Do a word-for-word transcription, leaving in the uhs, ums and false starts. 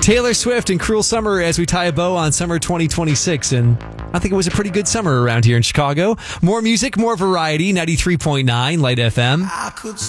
Taylor Swift and Cruel Summer as we tie a bow on summer twenty twenty-six. And I think it was a pretty good summer around here in Chicago. More music, more variety. ninety-three point nine Light F M.